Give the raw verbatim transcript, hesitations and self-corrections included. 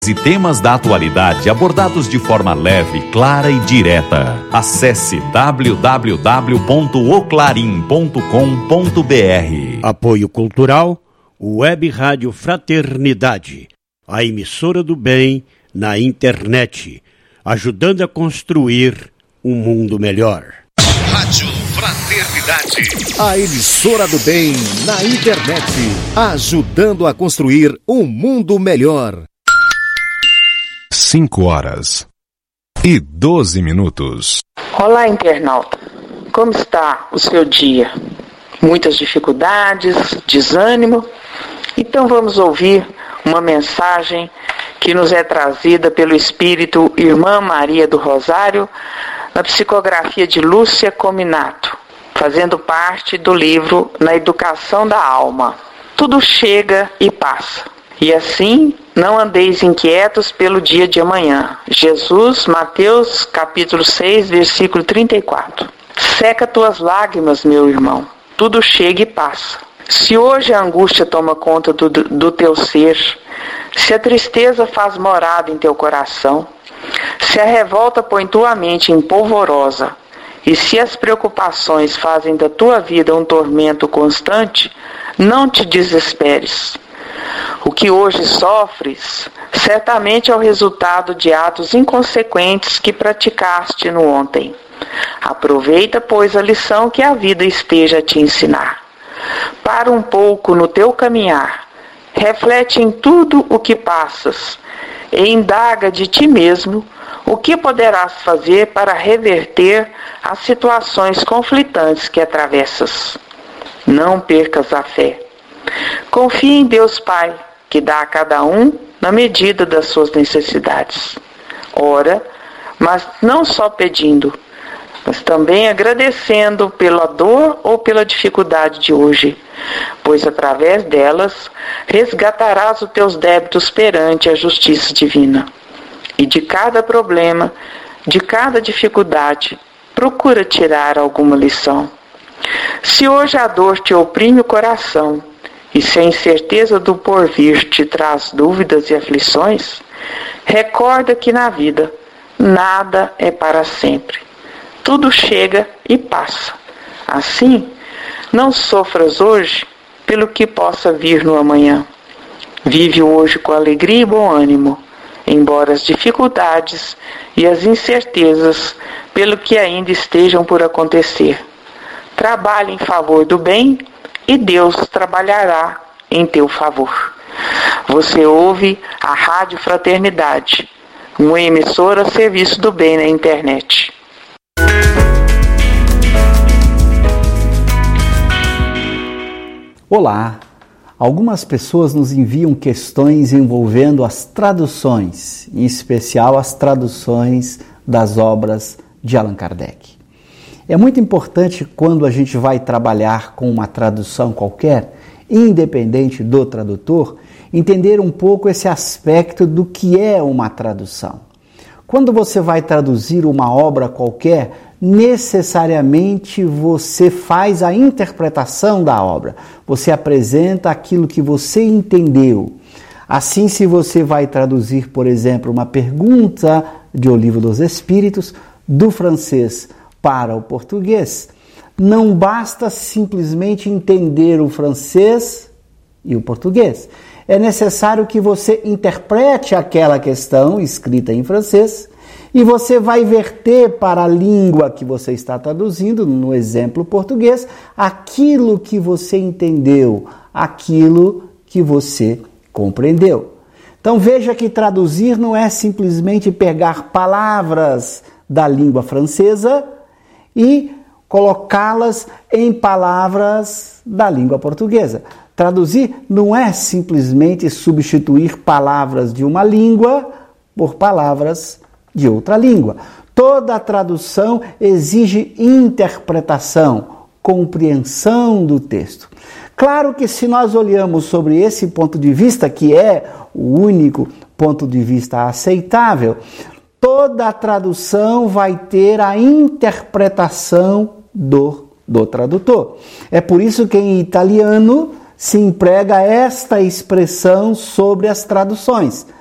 E temas da atualidade abordados de forma leve, clara e direta. Acesse w w w ponto o clarim ponto com ponto b r. Apoio Cultural, Web Rádio Fraternidade, a emissora do bem na internet, ajudando a construir um mundo melhor. Rádio Fraternidade, a emissora do bem na internet, ajudando a construir um mundo melhor. Cinco horas e doze minutos. Olá, internauta. Como está o seu dia? Muitas dificuldades, desânimo? Então vamos ouvir uma mensagem que nos é trazida pelo Espírito Irmã Maria do Rosário, na psicografia de Lúcia Cominato, fazendo parte do livro Na Educação da Alma. Tudo chega e passa. E assim, não andeis inquietos pelo dia de amanhã. Jesus, Mateus, capítulo seis, versículo trinta e quatro. Seca tuas lágrimas, meu irmão. Tudo chega e passa. Se hoje a angústia toma conta do, do teu ser, se a tristeza faz morada em teu coração, se a revolta põe tua mente em polvorosa, e se as preocupações fazem da tua vida um tormento constante, não te desesperes. O que hoje sofres, certamente é o resultado de atos inconsequentes que praticaste no ontem. Aproveita, pois, a lição que a vida esteja a te ensinar. Para um pouco no teu caminhar, reflete em tudo o que passas e indaga de ti mesmo o que poderás fazer para reverter as situações conflitantes que atravessas. Não percas a fé. Confie em Deus Pai, que dá a cada um na medida das suas necessidades. Ora, mas não só pedindo, mas também agradecendo pela dor ou pela dificuldade de hoje, pois através delas resgatarás os teus débitos perante a justiça divina. E de cada problema, de cada dificuldade, procura tirar alguma lição. Se hoje a dor te oprime o coração, e se a incerteza do porvir te traz dúvidas e aflições, recorda que na vida nada é para sempre. Tudo chega e passa. Assim, não sofras hoje pelo que possa vir no amanhã. Vive hoje com alegria e bom ânimo, embora as dificuldades e as incertezas pelo que ainda estejam por acontecer. Trabalhe em favor do bem e Deus trabalhará em teu favor. Você ouve a Rádio Fraternidade, uma emissora a serviço do bem na internet. Olá! Algumas pessoas nos enviam questões envolvendo as traduções, em especial as traduções das obras de Allan Kardec. É muito importante quando a gente vai trabalhar com uma tradução qualquer, independente do tradutor, entender um pouco esse aspecto do que é uma tradução. Quando você vai traduzir uma obra qualquer, necessariamente você faz a interpretação da obra. Você apresenta aquilo que você entendeu. Assim, se você vai traduzir, por exemplo, uma pergunta de O Livro dos Espíritos, do francês para o português, não basta simplesmente entender o francês e o português. É necessário que você interprete aquela questão escrita em francês e você vai verter para a língua que você está traduzindo, no exemplo português, aquilo que você entendeu, aquilo que você compreendeu. Então veja que traduzir não é simplesmente pegar palavras da língua francesa e colocá-las em palavras da língua portuguesa. Traduzir não é simplesmente substituir palavras de uma língua por palavras de outra língua. Toda tradução exige interpretação, compreensão do texto. Claro que se nós olhamos sobre esse ponto de vista, que é o único ponto de vista aceitável, toda a tradução vai ter a interpretação do, do tradutor. É por isso que em italiano se emprega esta expressão sobre as traduções.